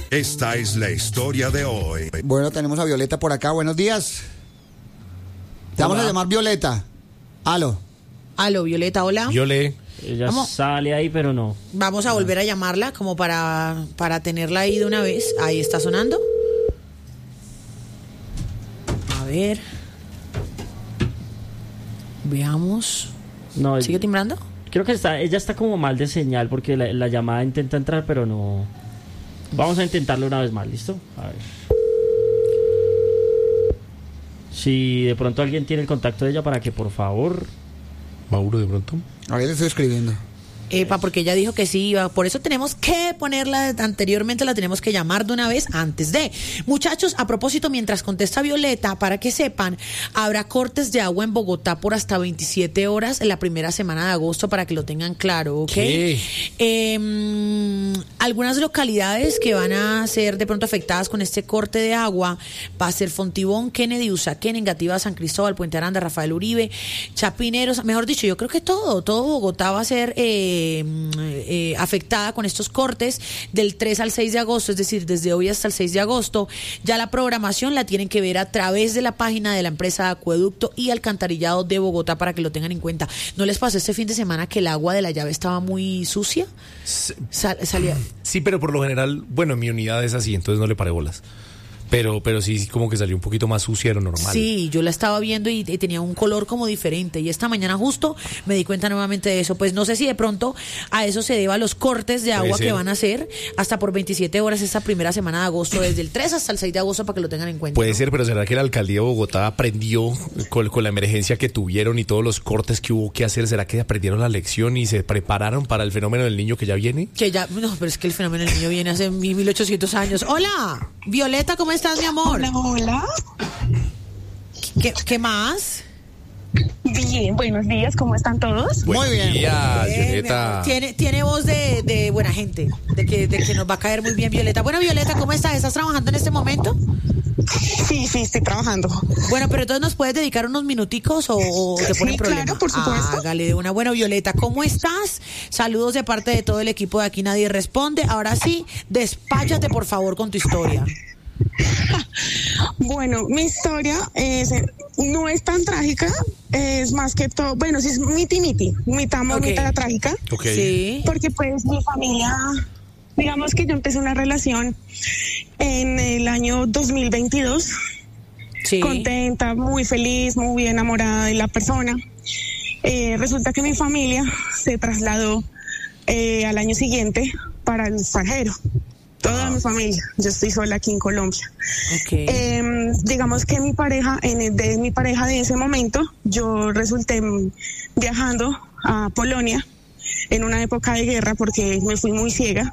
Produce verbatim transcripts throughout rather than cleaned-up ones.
Esta es la historia de hoy. Bueno, tenemos a Violeta por acá. Buenos días. Te vamos a llamar Violeta. Aló. Aló, Violeta, hola. Viole. Ella Vamos. sale ahí, pero no. Vamos a volver a llamarla como para, para tenerla ahí de una vez. Ahí está sonando. A ver. Veamos. No, ¿Sigue timbrando? creo que está, ella está como mal de señal porque la, la llamada intenta entrar, pero no. Vamos a intentarlo una vez más, ¿listo? A ver. Si de pronto alguien tiene el contacto de ella para que por favor. Mauro, de pronto. A ver, le estoy escribiendo. Epa, porque ella dijo que sí iba. Por eso tenemos que ponerla anteriormente, la tenemos que llamar de una vez antes de. Muchachos, a propósito, mientras contesta Violeta, para que sepan, habrá cortes de agua en Bogotá por hasta veintisiete horas en la primera semana de agosto, para que lo tengan claro, ¿ok? ¿Qué? Eh, algunas localidades que van a ser de pronto afectadas con este corte de agua va a ser Fontibón, Kennedy, Usaquén, Engativá, San Cristóbal, Puente Aranda, Rafael Uribe, Chapineros. Mejor dicho, yo creo que todo, todo Bogotá va a ser eh, Eh, eh, afectada con estos cortes del tres al seis de agosto, es decir, desde hoy hasta el seis de agosto. Ya la programación la tienen que ver a través de la página de la empresa de Acueducto y Alcantarillado de Bogotá, para que lo tengan en cuenta. ¿No les pasó este fin de semana que el agua de la llave estaba muy sucia? Sal, salía... Sí, pero por lo general, bueno, en mi unidad es así, entonces no le paré bolas. Pero, pero sí, sí, como que salió un poquito más sucia de lo normal. Sí, yo la estaba viendo y, y tenía un color como diferente. Y esta mañana justo me di cuenta nuevamente de eso. Pues no sé si de pronto a eso se deba los cortes de agua que van a hacer hasta por veintisiete horas esta primera semana de agosto, desde el tres hasta el seis de agosto, para que lo tengan en cuenta. Puede ¿no? ser, pero ¿será que la alcaldía de Bogotá aprendió con, con la emergencia que tuvieron y todos los cortes que hubo que hacer? ¿Será que aprendieron la lección y se prepararon para el fenómeno del niño que ya viene? Que ya, no, pero es que el fenómeno del niño viene hace mil ochocientos años. Hola, Violeta, ¿cómo estás, mi amor? Hola, hola. ¿Qué, qué más? Bien, buenos días, ¿cómo están todos? Muy bien. Días, Bien, mi Violeta. amor. Tiene, tiene voz de, de buena gente, de que, de que nos va a caer muy bien, Violeta. Bueno, Violeta, ¿cómo estás? ¿Estás trabajando en este momento? Sí, sí, estoy trabajando. Bueno, pero entonces nos puedes dedicar unos minuticos o, o te Sí, pone claro, problema. por supuesto. Hágale de una. Bueno, Violeta, ¿cómo estás? Saludos de parte de todo el equipo de Aquí Nadie Responde. Ahora sí, despáchate por favor con tu historia. Bueno, mi historia es, no es tan trágica, es más que todo, bueno, sí es miti miti, mitad bonita, Ok. la trágica, Ok. Sí. porque pues mi familia, digamos que yo empecé una relación en el año dos mil veintidós, Sí. contenta, muy feliz, muy enamorada de la persona. Eh, resulta que mi familia se trasladó eh, al año siguiente para el extranjero. Toda mi familia, yo estoy sola aquí en Colombia. Ok. Eh, digamos que mi pareja, en el, de mi pareja de ese momento, yo resulté viajando a Polonia en una época de guerra porque me fui muy ciega.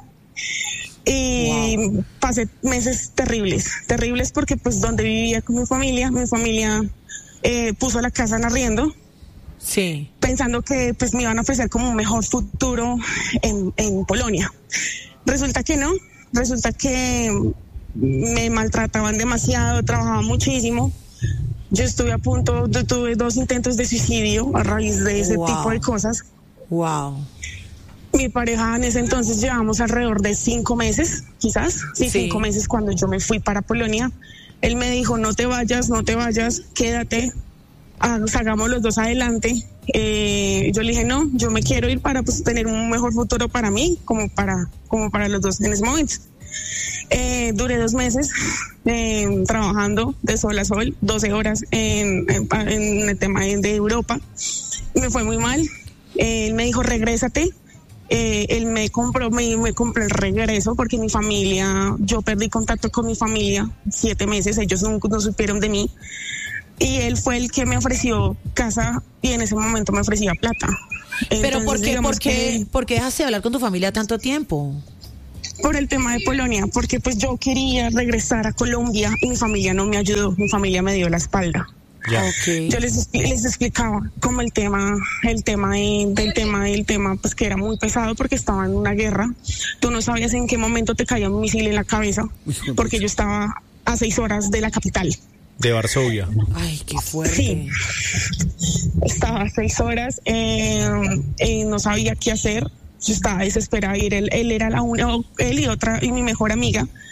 Y wow. Pasé meses terribles, terribles porque pues donde vivía con mi familia, mi familia eh, puso la casa en arriendo. Sí. Pensando que pues me iban a ofrecer como un mejor futuro en, en Polonia. Resulta que no. Resulta que me maltrataban demasiado, trabajaba muchísimo. Yo estuve a punto, yo tuve dos intentos de suicidio a raíz de ese Wow. tipo de cosas. Wow. Mi pareja en ese entonces llevamos alrededor de cinco meses, quizás, sí, Sí. cinco meses cuando yo me fui para Polonia. Él me dijo, no te vayas, no te vayas, quédate, ah, salgamos los dos adelante. Eh, yo le dije, no, yo me quiero ir para pues, tener un mejor futuro para mí, como para, como para los dos en ese momento. Eh, duré dos meses eh, trabajando de sol a sol, doce horas en, en, en el tema de Europa. Me fue muy mal. Eh, él me dijo, regrésate. Eh, él me compró, me, me compró el regreso porque mi familia, yo perdí contacto con mi familia siete meses, ellos nunca no supieron de mí. Y él fue el que me ofreció casa y en ese momento me ofrecía plata. Pero Entonces, ¿por qué, digamos por qué, que por qué dejaste de hablar con tu familia tanto tiempo? por el tema de Polonia, porque pues yo quería regresar a Colombia y mi familia no me ayudó, mi familia me dio la espalda. Ya. Okay. Yo les, les explicaba como el tema, el tema de, del tema del tema, pues que era muy pesado porque estaba en una guerra. Tú no sabías en qué momento te caía un misil en la cabeza, porque yo estaba a seis horas de la capital. De Varsovia. Ay, qué fuerte. Sí, estaba a seis horas, eh, eh, no sabía qué hacer, yo estaba desesperada. Y él, él era la una, él y otra, y mi mejor amiga,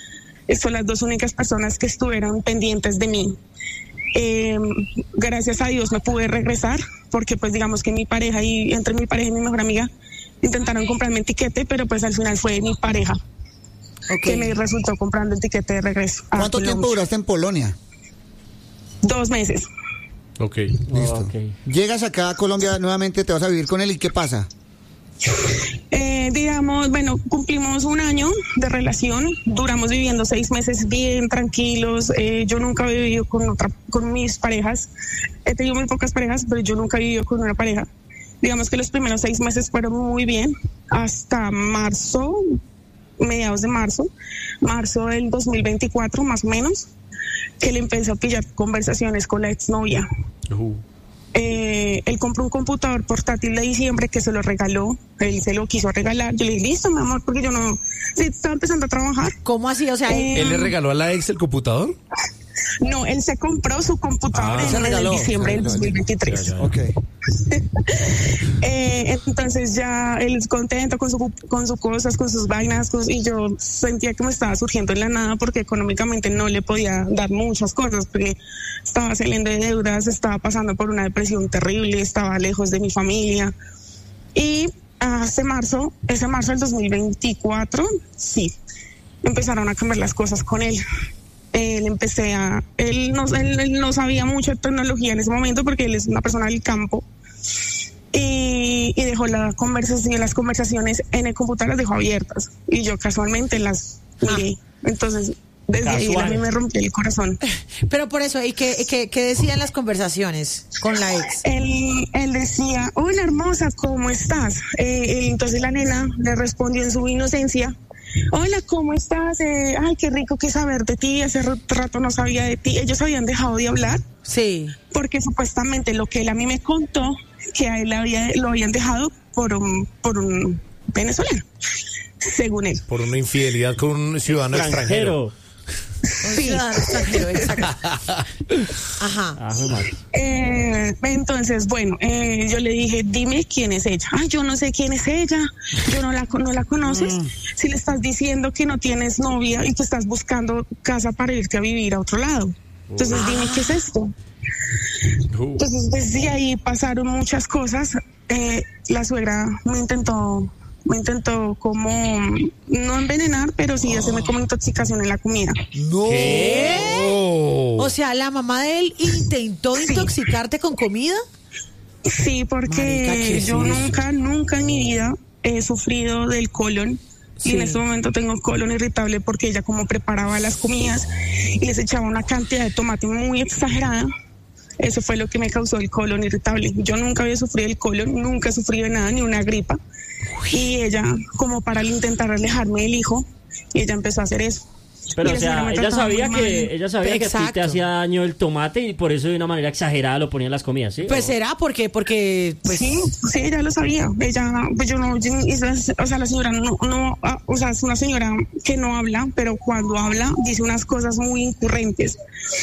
son las dos únicas personas que estuvieron pendientes de mí. Eh, gracias a Dios me pude regresar, porque pues digamos que mi pareja y entre mi pareja y mi mejor amiga intentaron comprarme el tiquete, pero pues al final fue mi pareja okay. que me resultó comprando el tiquete de regreso. ¿Cuánto tiempo duraste en Polonia? Dos meses. Ok. Listo. Oh, okay. Llegas acá a Colombia nuevamente, te vas a vivir con él y ¿qué pasa? Eh, digamos, bueno, cumplimos un año de relación, duramos viviendo seis meses bien tranquilos. Eh, yo nunca he vivido con otra, con mis parejas. He tenido muy pocas parejas, pero yo nunca he vivido con una pareja. Digamos que los primeros seis meses fueron muy bien, hasta marzo, mediados de marzo, marzo del dos mil veinticuatro más o menos, que le empezó a pillar conversaciones con la exnovia. Uh. Eh, él compró un computador portátil de diciembre que se lo regaló, él se lo quiso regalar, yo le dije, listo, mi amor, porque yo no, sí, estaba empezando a trabajar. ¿Cómo así? O sea, eh, ¿él le regaló a la ex el computador? No, él se compró su computador Ah, en, se regaló. en diciembre del dos mil veintitrés. Ya, ya, ya. Ok. eh, entonces ya él es contento con, su, con sus cosas, con sus vainas, con, y yo sentía que me estaba surgiendo en la nada porque económicamente no le podía dar muchas cosas, porque estaba saliendo de deudas, estaba pasando por una depresión terrible, estaba lejos de mi familia. Y hace marzo, ese marzo del dos mil veinticuatro, sí, empezaron a cambiar las cosas con él. Él empecé a, él no, él, él no sabía mucho de tecnología en ese momento porque él es una persona del campo y, y dejó la conversación, las conversaciones en el computador las dejó abiertas y yo casualmente las miré. Entonces desde ahí a mí me rompió el corazón. Pero por eso, ¿y qué, qué, qué decían las conversaciones con la ex? Él, él decía, hola hermosa, ¿cómo estás? Eh, entonces la nena le respondió en su inocencia, hola, ¿cómo estás? Eh, ay, qué rico que saber de ti, hace rato no sabía de ti. Ellos habían dejado de hablar. Sí. Porque supuestamente lo que él a mí me contó, que a él había, lo habían dejado por un, por un venezolano, según él. Por una infidelidad con un ciudadano extranjero. extranjero. Un ciudadano extranjero, exacto. Ajá. Ah, muy mal. Eh, entonces, bueno, eh, yo le dije, dime quién es ella. Ay, yo no sé quién es ella. Yo no la, no la conoces. Mm. Si le estás diciendo que no tienes novia y que estás buscando casa para irte a vivir a otro lado. Entonces, uh. dime qué es esto. Uh. Entonces, desde ahí pasaron muchas cosas. Eh, la suegra me intentó... Me intentó como, no envenenar, pero sí hacerme como intoxicación en la comida. No. ¿Qué? O sea, la mamá de él intentó sí. intoxicarte con comida. Sí, porque Marica, yo es nunca, nunca en mi vida he sufrido del colon. Sí. Y en este momento tengo colon irritable porque ella como preparaba las comidas y les echaba una cantidad de tomate muy exagerada. Eso fue lo que me causó el colon irritable. Yo nunca había sufrido el colon, nunca he sufrido nada, ni una gripa. Y ella, como para intentar alejarme del hijo, y ella empezó a hacer eso. Pero o sea, ella sabía que ella sabía que a ti te hacía daño el tomate y por eso de una manera exagerada lo ponía en las comidas, ¿sí? Pues ¿O? será porque porque pues sí, sí, ella lo sabía. Ella, pues yo no, yo, o sea, la señora no, no, o sea, es una señora que no habla, pero cuando habla dice unas cosas muy incurrentes.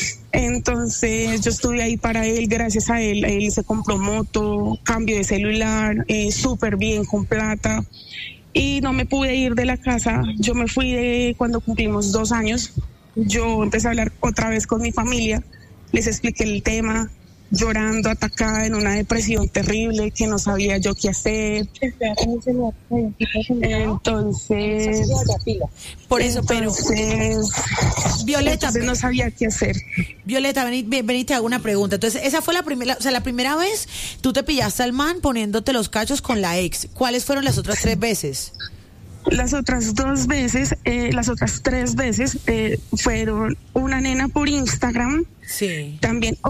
Entonces yo estuve ahí para él, gracias a él, él se compró moto, cambio de celular, eh, súper bien, con plata. Y no me pude ir de la casa. Yo me fui de cuando cumplimos dos años. Yo empecé a hablar otra vez con mi familia. Les expliqué el tema, llorando, atacada en una depresión terrible que no sabía yo qué hacer. Entonces, por eso, entonces, pero Violeta, entonces no sabía qué hacer. Violeta, vení, vení, te hago una pregunta. Entonces, esa fue la primera, o sea, la primera vez tú te pillaste al man poniéndote los cachos con la ex. ¿Cuáles fueron las otras tres veces? Las otras dos veces, eh, las otras tres veces eh, fueron una nena por Instagram. Sí. También